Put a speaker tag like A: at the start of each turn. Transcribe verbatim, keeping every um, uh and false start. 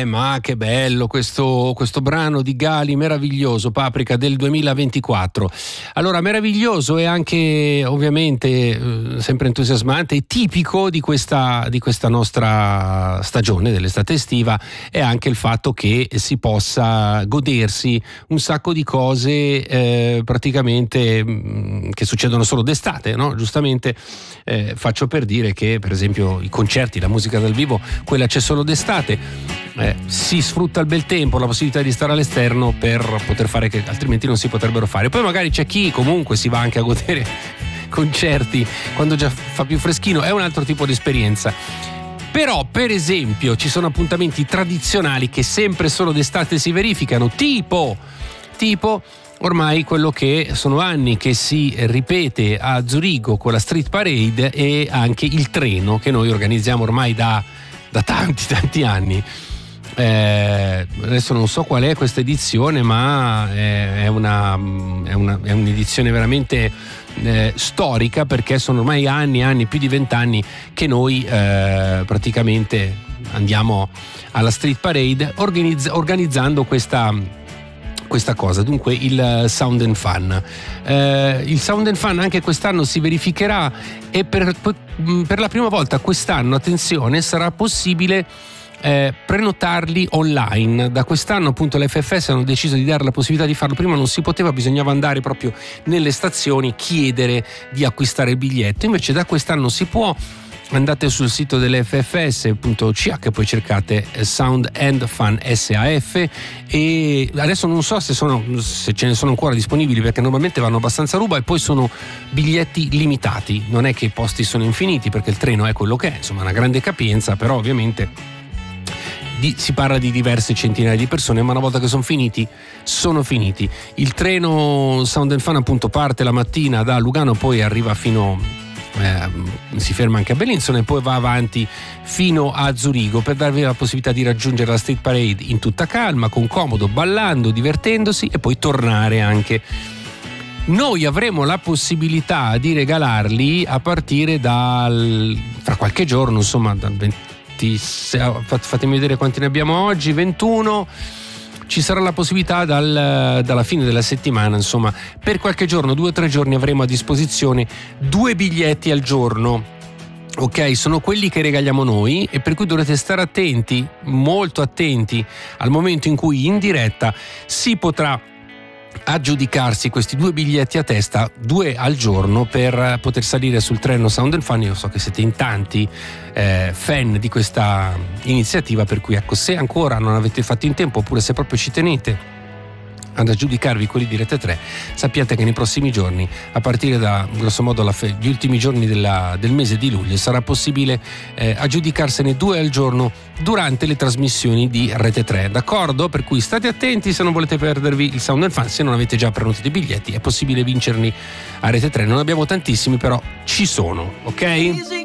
A: Eh, ma che bello questo, questo brano di Gali, meraviglioso, Paprika del duemilaventiquattro. Allora, meraviglioso e anche ovviamente eh, sempre entusiasmante e tipico di questa, di questa nostra stagione dell'estate estiva è anche il fatto che si possa godersi un sacco di cose eh, praticamente mh, che succedono solo d'estate, no? Giustamente eh, faccio per dire che per esempio i concerti, la musica dal vivo, quella c'è solo d'estate. Eh, si sfrutta il bel tempo, la possibilità di stare all'esterno per poter fare che altrimenti non si potrebbero fare. Poi magari c'è chi comunque si va anche a godere concerti quando già fa più freschino, è un altro tipo di esperienza. Però per esempio ci sono appuntamenti tradizionali che sempre solo d'estate si verificano, tipo tipo ormai quello che sono anni che si ripete a Zurigo con la Street Parade e anche il treno che noi organizziamo ormai da, da tanti tanti anni. Eh, adesso non so qual è questa edizione, ma è, è, una, è, una, è un'edizione veramente eh, storica, perché sono ormai anni e anni, più di vent'anni che noi eh, praticamente andiamo alla Street Parade organizz- organizzando questa questa cosa, dunque il Sound and Fun. Eh, il Sound and Fun anche quest'anno si verificherà e per, per la prima volta quest'anno, attenzione, sarà possibile Eh, prenotarli online. Da quest'anno appunto l'F F S hanno deciso di dare la possibilità di farlo. Prima non si poteva, bisognava andare proprio nelle stazioni, chiedere di acquistare il biglietto, invece da quest'anno si può. Andate sul sito dell'F F S punto C H, poi cercate Sound and Fun S A F e adesso non so se, sono, se ce ne sono ancora disponibili, perché normalmente vanno abbastanza a ruba e poi sono biglietti limitati, non è che i posti sono infiniti perché il treno è quello che è, insomma una grande capienza, però ovviamente Di, si parla di diverse centinaia di persone, ma una volta che sono finiti, sono finiti. Il treno Sound and Fun appunto parte la mattina da Lugano, poi arriva fino, eh, si ferma anche a Bellinzona e poi va avanti fino a Zurigo per darvi la possibilità di raggiungere la Street Parade in tutta calma, con comodo, ballando, divertendosi e poi tornare anche. Noi avremo la possibilità di regalarli a partire dal fra qualche giorno, insomma dal venti fatemi vedere quanti ne abbiamo oggi, ventuno. Ci sarà la possibilità dal, dalla fine della settimana, insomma per qualche giorno, due o tre giorni avremo a disposizione due biglietti al giorno. Ok, sono quelli che regaliamo noi e per cui dovrete stare attenti, molto attenti al momento in cui in diretta si potrà aggiudicarsi questi due biglietti a testa, due al giorno, per poter salire sul treno Sound and Fun. Io so che siete in tanti eh, fan di questa iniziativa, per cui ecco, se ancora non avete fatto in tempo, oppure se proprio ci tenete ad aggiudicarvi quelli di Rete tre, sappiate che nei prossimi giorni, a partire da grosso modo la fe- gli ultimi giorni della, del mese di luglio, sarà possibile eh, aggiudicarsene due al giorno durante le trasmissioni di Rete tre, d'accordo? Per cui state attenti se non volete perdervi il Sound and Fun. Se non avete già prenotato i biglietti è possibile vincerli a Rete tre, non abbiamo tantissimi però ci sono, ok?